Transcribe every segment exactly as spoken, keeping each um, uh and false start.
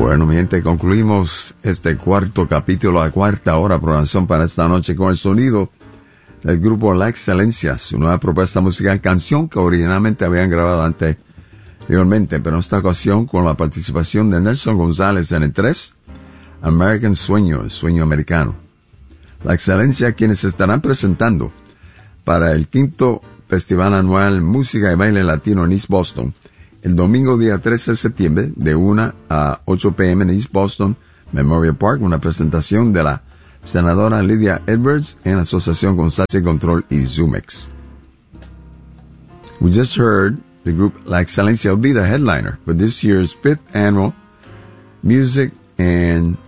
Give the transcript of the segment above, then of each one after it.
Bueno, mi gente, concluimos este cuarto capítulo, la cuarta hora programación para esta noche con el sonido del grupo La Excelencia, su nueva propuesta musical, canción que originalmente habían grabado anteriormente, pero en esta ocasión con la participación de Nelson González en el tres, American Sueño, el sueño americano. La Excelencia, quienes se estarán presentando para el quinto Festival Anual Música y Baile Latino en East Boston, el domingo día trece de septiembre, de una a ocho p m en East Boston Memorial Park, una presentación de la senadora Lydia Edwards en asociación con Salsa y Control y Zumex. We just heard the group La Excelencia will be the headliner for this year's fifth annual Music and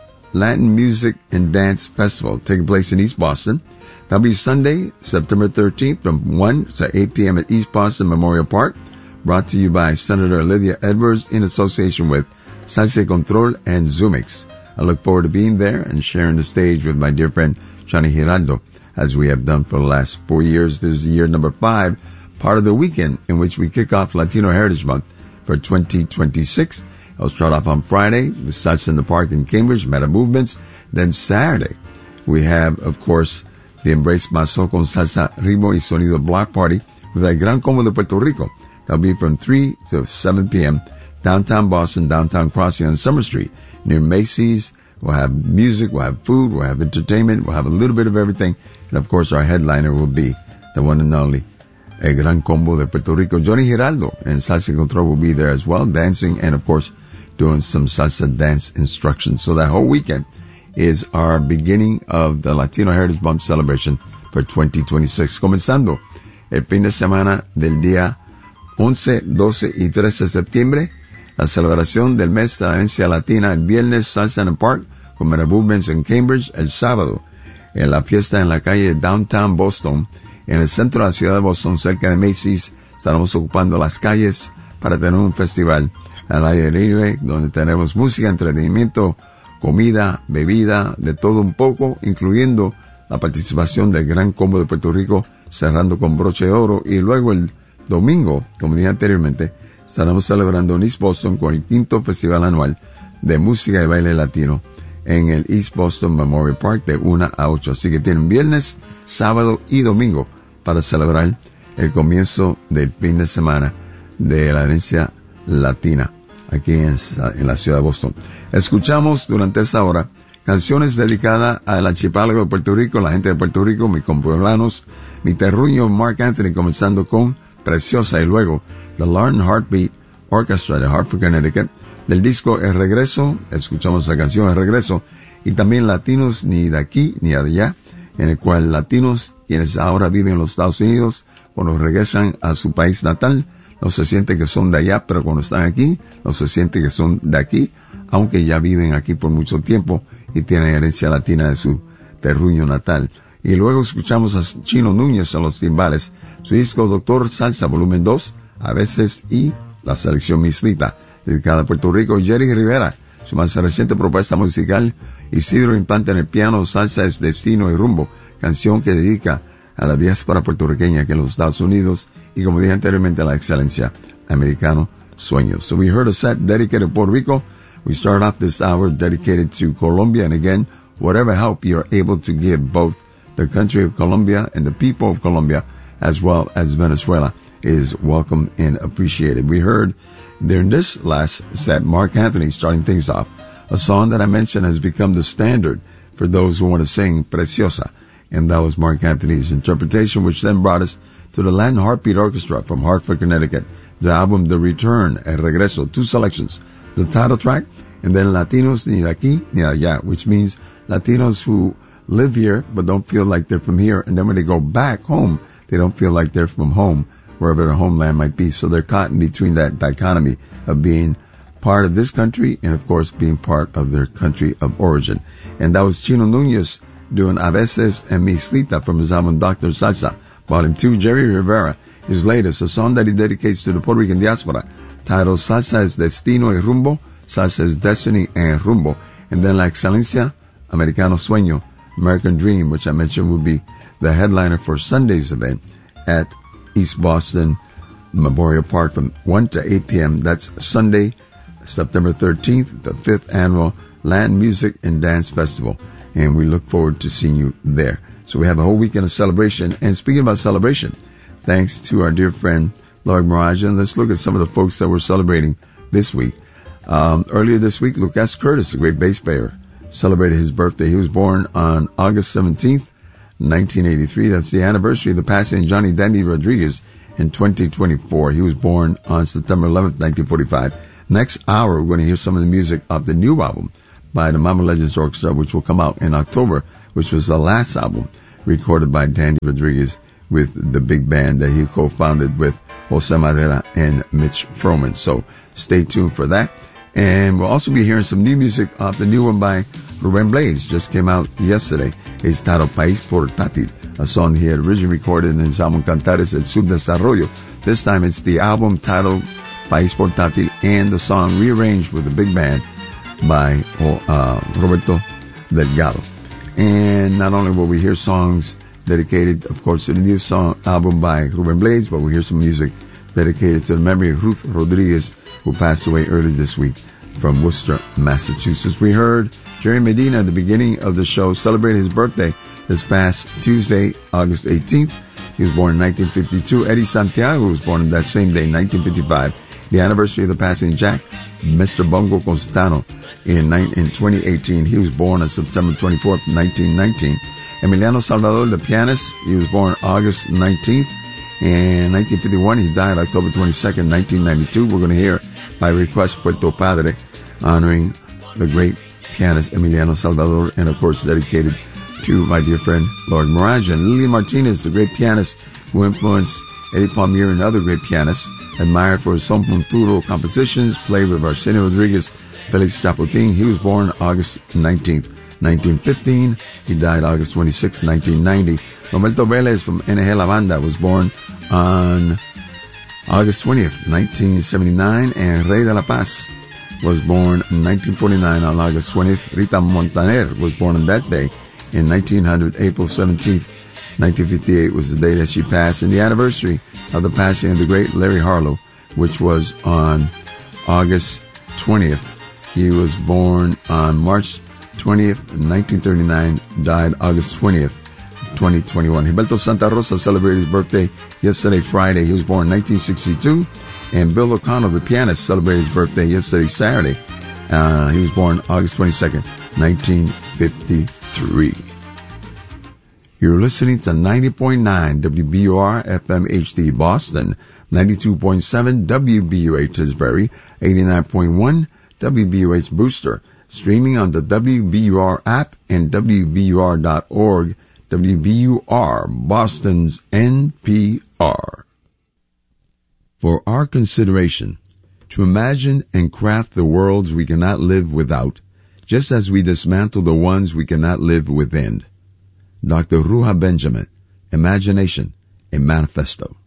Latin Music and Dance Festival taking place in East Boston. That'll be Sunday, September thirteenth from one to eight p m at East Boston Memorial Park. Brought to you by Senator Lydia Edwards in association with Salsa Control and Zumix. I look forward to being there and sharing the stage with my dear friend Johnny Giraldo, as we have done for the last four years. This is year number five, part of the weekend in which we kick off Latino Heritage Month for twenty twenty-six. I'll start off on Friday with Salsa in the Park in Cambridge, Meta Movements. Then Saturday, we have, of course, the Embrace Mazo con Salsa, Ritmo y Sonido Block Party with El Gran Combo de Puerto Rico. That'll be from three to seven p m downtown Boston, downtown Crossing on Summer Street near Macy's. We'll have music, we'll have food, we'll have entertainment, we'll have a little bit of everything. And of course, our headliner will be the one and only El Gran Combo de Puerto Rico. Johnny Giraldo and Salsa Control will be there as well, dancing and of course doing some salsa dance instructions. So that whole weekend is our beginning of the Latino Heritage Month celebration for twenty twenty-six. Comenzando el fin de semana del día once, doce y trece de septiembre, la celebración del mes de la herencia latina el viernes, Salsa in the Park, con Meta Movements en Cambridge, el sábado, en la fiesta en la calle Downtown Boston, en el centro de la ciudad de Boston, cerca de Macy's, estaremos ocupando las calles para tener un festival al aire libre, donde tenemos música, entretenimiento, comida, bebida, de todo un poco, incluyendo la participación del Gran Combo de Puerto Rico, cerrando con broche de oro, y luego el domingo, como dije anteriormente, estaremos celebrando en East Boston con el quinto Festival Anual de Música y Baile Latino en el East Boston Memorial Park de una a ocho. Así que tienen viernes, sábado y domingo para celebrar el comienzo del fin de semana de la herencia latina aquí en, en la ciudad de Boston. Escuchamos durante esta hora canciones dedicadas al archipiélago de Puerto Rico, la gente de Puerto Rico, mis compueblanos, mi terruño Mark Anthony, comenzando con Preciosa, y luego The Latin Heartbeat Orchestra de Hartford, Connecticut, del disco El Regreso. Escuchamos la canción El Regreso, y también Latinos ni de aquí ni de allá, en el cual latinos quienes ahora viven en los Estados Unidos, cuando regresan a su país natal, no se siente que son de allá, pero cuando están aquí, no se siente que son de aquí, aunque ya viven aquí por mucho tiempo y tienen herencia latina de su terruño natal. Y luego escuchamos a Chino Núñez a los timbales, su disco Doctor Salsa Volumen dos, a veces, y la selección Mislita, dedicada a Puerto Rico, y Jerry Rivera, su más reciente propuesta musical, Isidro Infante en el piano, Salsa es Destino y Rumbo, canción que dedica a la diáspora puertorriqueña que en los Estados Unidos, y como dije anteriormente, a la excelencia americano Sueños. So we heard a set dedicated to Puerto Rico. We start off this hour dedicated to Colombia, and again, whatever help you're able to give both the country of Colombia and the people of Colombia, as well as Venezuela, is welcome and appreciated. We heard during this last set, Mark Anthony starting things off, a song that I mentioned has become the standard for those who want to sing Preciosa, and that was Mark Anthony's interpretation, which then brought us to the Latin Heartbeat Orchestra from Hartford, Connecticut, the album The Return, El Regreso, two selections, the title track, and then Latinos ni de aquí ni de allá, which means Latinos who live here but don't feel like they're from here, and then when they go back home, they don't feel like they're from home, wherever their homeland might be. So they're caught in between that dichotomy of being part of this country and, of course, being part of their country of origin. And that was Chino Núñez doing A Veces en Mislita from his album Doctor Salsa, Volume two. Jerry Rivera, his latest, a song that he dedicates to the Puerto Rican diaspora, titled Salsa es Destino y Rumbo, Salsa es Destiny and Rumbo. And then La Excelencia, Americano Sueño, American Dream, which I mentioned would be the headliner for Sunday's event at East Boston Memorial Park from one to eight p m That's Sunday, September thirteenth, the fifth annual Land Music and Dance Festival. And we look forward to seeing you there. So we have a whole weekend of celebration. And speaking about celebration, thanks to our dear friend, Lloyd Moraja, let's look at some of the folks that we're celebrating this week. Um, earlier this week, Lucas Curtis, a great bass player, celebrated his birthday. He was born on August seventeenth, nineteen eighty-three. That's the anniversary of the passing of Johnny Dandy Rodriguez in twenty twenty-four. He was born on September eleventh, nineteen forty-five. Next hour, we're going to hear some of the music of the new album by the Mama Legends Orchestra, which will come out in October, which was the last album recorded by Dandy Rodriguez with the big band that he co-founded with Jose Madera and Mitch Froman. So stay tuned for that. And we'll also be hearing some new music off the new one by Ruben Blades. Just came out yesterday. Estado País Portátil, a song he had originally recorded in his album Cantares del Subdesarrollo. This time it's the album titled País Portátil and the song rearranged with the big band by uh, Roberto Delgado. And not only will we hear songs dedicated, of course, to the new song album by Ruben Blades, but we'll hear some music dedicated to the memory of Ruth Rodriguez, who passed away early this week from Worcester, Massachusetts. We heard Jerry Medina at the beginning of the show celebrate his birthday this past Tuesday, August eighteenth. He was born in nineteen fifty-two. Eddie Santiago was born on that same day, nineteen fifty-five. The anniversary of the passing of Jack, Mister Bongo Constano, in, in twenty eighteen. He was born on September twenty-fourth, nineteen nineteen. Emiliano Salvador, the pianist, he was born August nineteenth. In nineteen fifty-one, he died October twenty-second, nineteen ninety-two. We're going to hear, by request, Puerto Padre, honoring the great pianist Emiliano Salvador, and of course dedicated to my dear friend Lloyd Moraja. And Lilian Martinez, the great pianist who influenced Eddie Palmier and other great pianists, admired for his son Monturo compositions, played with Arsenio Rodriguez, Felix Chapotin. He was born August nineteenth, nineteen fifteen. He died August twenty-sixth, nineteen ninety. Roberto Velez from N G La Banda was born on August twentieth, nineteen seventy-nine, and Rey de la Paz was born in nineteen forty-nine on August twentieth. Rita Montaner was born on that day in nineteen hundred, April seventeenth, nineteen fifty-eight was the day that she passed, and the anniversary of the passing of the great Larry Harlow, which was on August twentieth. He was born on March twentieth, nineteen thirty-nine, died August twentieth, twenty twenty-one. Gilberto Santa Rosa celebrated his birthday yesterday, Friday. He was born in nineteen sixty-two. And Bill O'Connell, the pianist, celebrated his birthday yesterday, Saturday. Uh, he was born August twenty-second, nineteen fifty-three. You're listening to ninety point nine W B U R F M H D Boston, ninety-two point seven W B U H Tisbury, eighty-nine point one W B U H Brewster, streaming on the W B U R app and W B U R dot org. W B U R, Boston's N P R. For our consideration, to imagine and craft the worlds we cannot live without, just as we dismantle the ones we cannot live within. Doctor Ruha Benjamin, Imagination, a Manifesto.